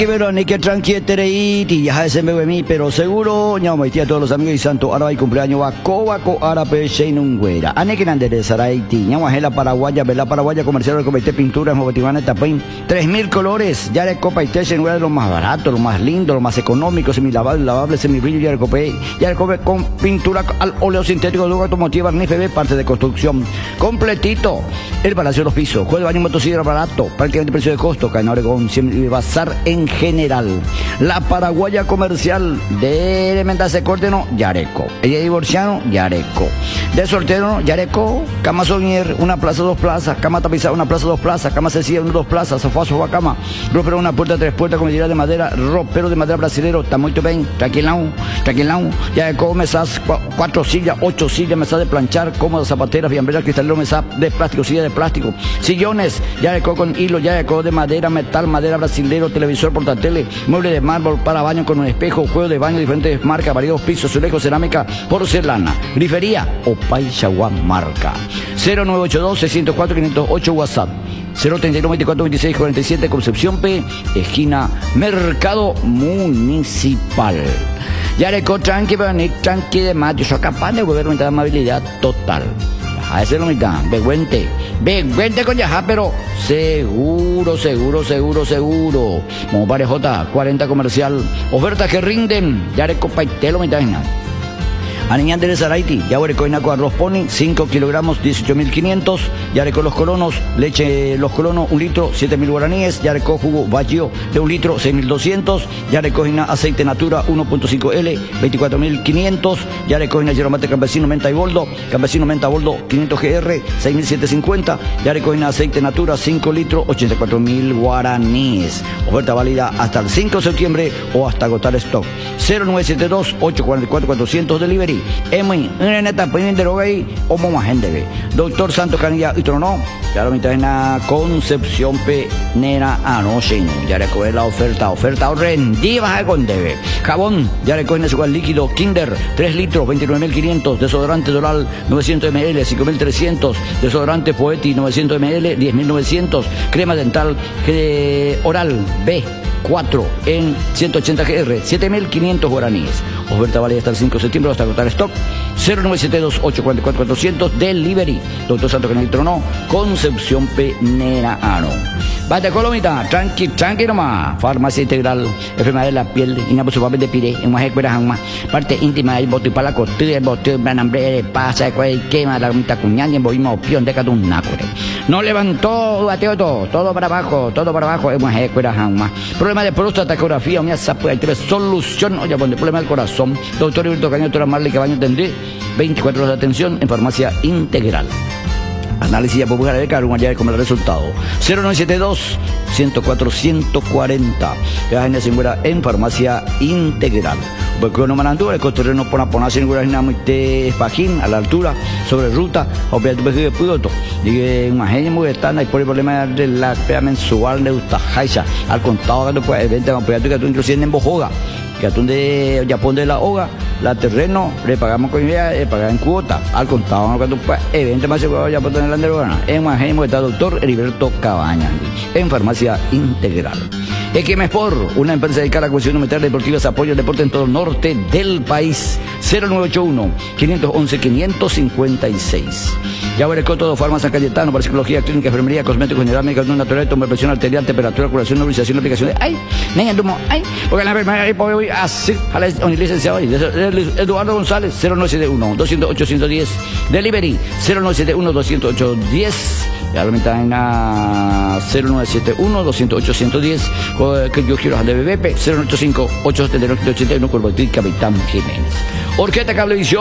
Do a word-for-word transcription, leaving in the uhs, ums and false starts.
Verónica tranqui tereiti ya se me mí pero seguro ña me a todos los amigos y santo ahora hay cumpleaños va cobaco árabe sheinungüera ane que nande de saraiti ña la paraguaya vela paraguaya comercial del comité pinturas motivana tapín tres mil colores ya de copa y té de lo más barato lo más lindo lo más económico semi lavable lavable semi brillo ya de copé ya de cope con pintura al óleo sintético de automotiva barniz F B parte de construcción completito el Palacio de los Pisos juego de baño motocicleta barato prácticamente precio de costo Caen Oregón bazar en general. La paraguaya comercial de Elementarse Córteno, Yareco. Ella es divorciano, Yareco. De soltero, Yareco. Cama Soñer, una plaza, dos plazas. Cama tapizada, una plaza, dos plazas. Cama sencilla, una, dos plazas. Sofá, sofá, cama. Ropero, una puerta, tres puertas con medida de madera. Ropero de madera brasilero. Está muy bien. Tranquilao, tranquilao. Yareco, mesas, cu cuatro sillas, ocho sillas, mesas de planchar, cómodas, zapateras, fiambreras, cristalero, mesa de plástico, silla de plástico. Sillones, Yareco con hilo, Yareco de madera, metal, madera brasilero, televisor, portatele, mueble de mármol para baño con un espejo, juego de baño, diferentes marcas, variados pisos, azulejos, cerámica, porcelana, grifería o Paishawan marca. cero nueve ocho dos, seis cero cuatro, cinco cero ocho WhatsApp. cero treinta y uno, veinticuatro, veintiséis, cuarenta y siete, Concepción P, esquina Mercado Municipal. Yareco tranqui, tranqui de mate, soy capaz de volver a amabilidad total. A ese lo mitad, beguente, beguente con yaja, pero seguro, seguro, seguro, seguro. Como parejota, cuarenta comercial, ofertas que rinden, Yareco paitelo mitad. Aniñán de Saraiti, Yareco Inaco arroz pony, cinco kilogramos, dieciocho mil quinientos, Yareco los colonos, leche los colonos, un litro, siete mil guaraníes, Yareco jugo Baggio de un litro, seis mil doscientos, Yareco aceite natura uno punto cinco L, veinticuatro mil quinientos, Yareco yeromate campesino menta y boldo, campesino menta boldo quinientos G R, seis mil setecientos cincuenta, Yareco aceite natura cinco litros, ochenta y cuatro mil guaraníes. Oferta válida hasta el cinco de septiembre o hasta agotar stock. cero nueve siete dos, ocho cuatro cuatro, cuatrocientos delivery. Emi, en esta peña de Rogay, o Moma Gente. Doctor Santos Canilla y Trono, ya lo mitad en la Concepción P. Nera Anoche. Ya recoge la oferta, oferta rendida con debe. Jabón, ya recoge su líquido Kinder, tres litros, veintinueve mil quinientos. Desodorante Doral, novecientos mililitros, cinco mil trescientos. Desodorante Poeti, novecientos mililitros, diez mil novecientos. Crema dental eh, oral B. cuatro en ciento ochenta G R, siete mil quinientos guaraníes. Oferta válida hasta el cinco de septiembre hasta agotar stock. cero nueve siete dos, ocho cuatro cuatro, cuatrocientos delivery. Doctor Santo Canal Trono, Concepción P. Neraano. Bate Colomita, tranqui, tranqui nomás. Farmacia Integral, enfermedad de la piel, inabuso de pire, en más escuelas, parte íntima del bote para la costura, el bote, el hambre, pasa, el quema, la mitad cuñán y el bohimo, pion de cada un nácore. No levantó, bateo todo, todo para abajo, todo para abajo, en más escuelas, problema de próstata, ecografía, una zapa, solución, oye, problema del corazón. Doctor Heriberto Caño, doctora Marley Cabaño tendré veinticuatro horas de atención en Farmacia Integral. Análisis ya popular de cargo, allá como el resultado. cero nueve siete dos, ciento cuatro, ciento cuarenta. En Farmacia Integral. Porque no manando el coterreno por ponerse en una muy de pajín a la altura, sobre ruta, o bien tu de puto. Digue, imagínate muy estándar y por el problema de la pea mensual de Utajaisa. Al contado que puede vender, que tú inclusive en Bojoga. Que atún de Japón de la hoga, la terreno, le pagamos con idea, le pagamos en cuota, al contado, cuando evento más seguro ya por tener la anderona. En Majemo está doctor Heriberto Cabaña, en Farmacia Integral. Equimespor, una empresa dedicada a la cuestión militar deportiva, apoya el deporte en todo el norte del país. cero nueve ocho uno, cinco uno uno, cinco cinco seis. Yareco todo, Farmacia San Cayetano, para psicología, clínica, enfermería, cosméticos, general, medicamentos naturales, toma presión arterial, temperatura, curación, nebulización, aplicación de ay, niña, tumo, ay, porque la enfermera voy así, a la licenciado Eduardo González, cero nueve siete uno, dos cero ocho, ciento diez, delivery, cero nueve siete uno, dos cero ocho, diez. Ya lo mitad en la cero nueve siete uno, dos cero ocho, ciento diez, que yo quiero de B B P, cero nueve ocho cinco, ocho siete nueve, ocho uno, Corbatín, Capitán Jiménez. Orquesta Cablevisión.